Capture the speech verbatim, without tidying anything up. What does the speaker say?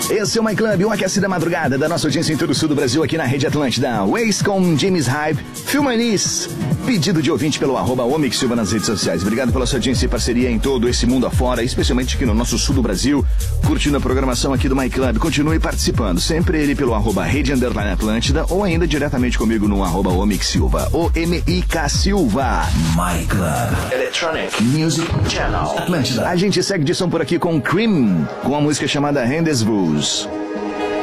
Esse é o My Club, o aquece da madrugada da nossa audiência em todo o sul do Brasil, aqui na Rede Atlântida. Waze com James Hype, Filmanis, pedido de ouvinte pelo arroba Omix Silva nas redes sociais. Obrigado pela sua audiência e parceria em todo esse mundo afora, especialmente aqui no nosso sul do Brasil, curtindo a programação aqui do My Club. Continue participando, sempre ele pelo arroba Rede Underline Atlântida ou ainda diretamente comigo no arroba Omix Silva, O M I K Silva. My Club Electronic Music Channel Atlântida. A gente segue de som por aqui com Cream, com a música chamada Rendezvous.